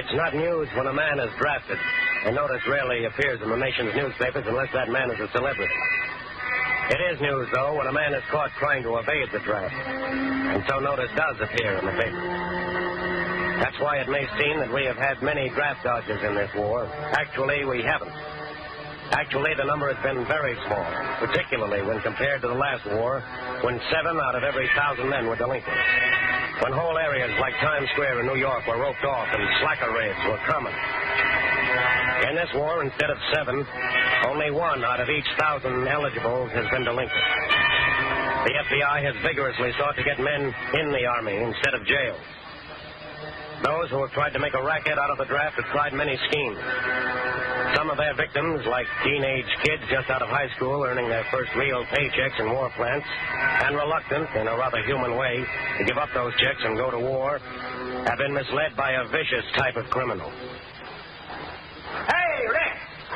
It's not news when a man is drafted. A notice rarely appears in the nation's newspapers unless that man is a celebrity. It is news, though, when a man is caught trying to evade the draft. And so notice does appear in the paper. That's why it may seem that we have had many draft dodgers in this war. Actually, we haven't. Actually, the number has been very small, particularly when compared to the last war, when 7 out of every 1,000 men were delinquent. When whole areas like Times Square in New York were roped off and slacker raids were common. In this war, instead of 7, only 1 out of each 1,000 eligibles has been delinquent. The FBI has vigorously sought to get men in the Army instead of jailed. Those who have tried to make a racket out of the draft have tried many schemes. Some of their victims, like teenage kids just out of high school earning their first real paychecks in war plants, and reluctant, in a rather human way, to give up those checks and go to war, have been misled by a vicious type of criminal. Hey, Rick!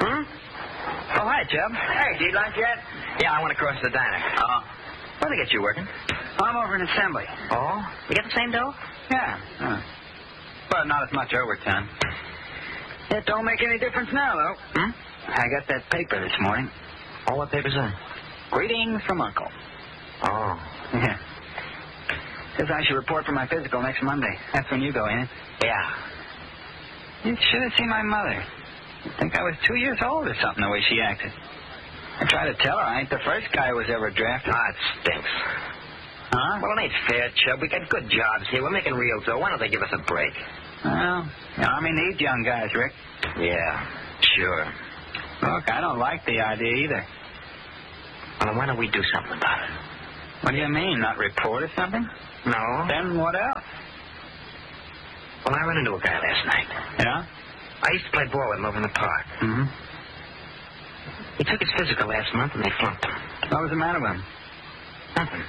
Oh, hi, Chubb. Hey, do you lunch yet? Yeah, I went across to the diner. Oh. Where they get you working? I'm over in assembly. Oh? You get the same dough? Yeah. But not as much overtime. It don't make any difference now, though. I got that paper this morning. Oh, what paper's that? Greetings from Uncle. Oh. Yeah. Says I should report for my physical next Monday. That's when you go, ain't it? Yeah. You should have seen my mother. You'd think I was 2 years old or something, the way she acted. I tried to tell her I ain't the first guy who was ever drafted. Ah, it stinks. Huh? Well, it ain't fair, Chubb. We got good jobs here. We're making real dough. Why don't they give us a break? Well, the Army needs young guys, Rick. Yeah, sure. Look, I don't like the idea either. Well, then why don't we do something about it? What do you mean, not report or something? No. Then what else? Well, I ran into a guy last night. Yeah? I used to play ball with him over in the park. Mm-hmm. He took his physical last month and they flunked him. What was the matter with him? Nothing.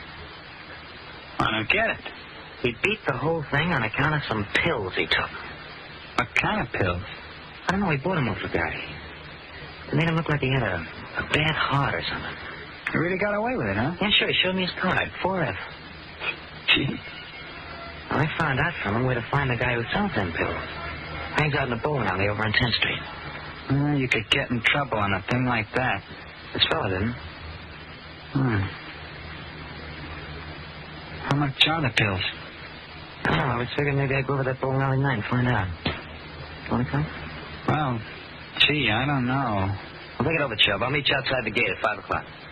I don't get it. He beat the whole thing on account of some pills he took. What kind of pills? I don't know, he bought him off a guy. It made him look like he had a bad heart or something. You really got away with it, huh? Yeah, sure, he showed me his card, 4F. Gee. Well, I found out from him where to find the guy who sells them pills. Hangs out in a bowling alley over on 10th Street. You could get in trouble on a thing like that. This fella didn't. How much are the pills? I don't know. I was figuring maybe I'd go over that bowling alley tonight and find out. Want to come? Well, gee, I don't know. Well, think it over, Chubb. I'll meet you outside the gate at 5 o'clock.